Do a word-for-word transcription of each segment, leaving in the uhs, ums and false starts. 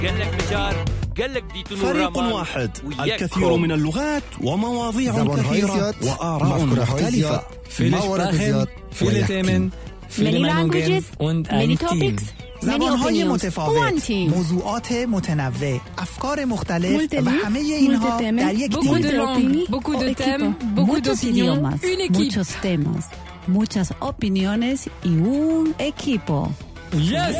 فريق واحد، الكثير من اللغات ومواضيع كثيرة وآراء مختلفة. Viele Sprachen, viele Themen, viele Meinungen und ein Team. زبان‌های متفاوت، موضوعات متنوع، افکار مختلف و همه اینها در یک Beaucoup de langues, beaucoup de thèmes, beaucoup d'opinions, une équipe. Muchos temas, muchas opiniones y un equipo. Yes!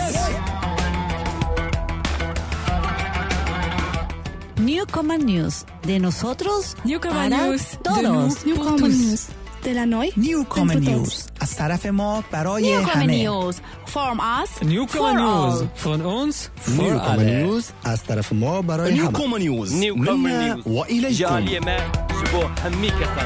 Newcomer News, de nosotros Newcomer para News, de todos. nous pour tous. de la Noi نیوکامر نیوز از طرف ما برای همه. News from us Newcomer News von uns für نیوکامر alle. نیوز از طرف ما برای همه. نيوكوم نيوز منا وإليكم. جالية ما شبو همي كسر.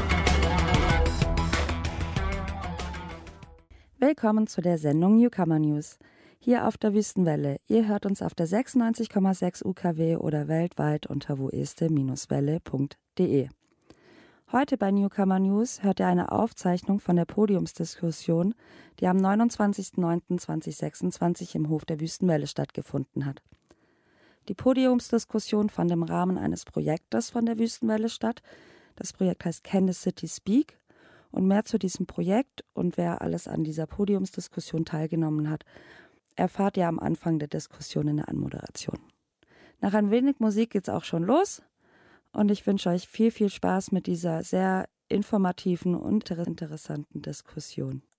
Willkommen zu der Sendung Newcomer News. Hier auf der Wüstenwelle. Ihr hört uns auf der sechsundneunzig Komma sechs U K W oder weltweit unter woeste Welle punkt de. Heute bei Newcomer News hört ihr eine Aufzeichnung von der Podiumsdiskussion, die am neunundzwanzigsten neunten zweitausendsechsundzwanzig im Hof der Wüstenwelle stattgefunden hat. Die Podiumsdiskussion fand im Rahmen eines Projektes von der Wüstenwelle statt. Das Projekt heißt Can the City Speak? Und mehr zu diesem Projekt und wer alles an dieser Podiumsdiskussion teilgenommen hat, erfahrt ihr am Anfang der Diskussion in der Anmoderation. Nach ein wenig Musik geht's auch schon los und ich wünsche euch viel, viel Spaß mit dieser sehr informativen und interessanten Diskussion.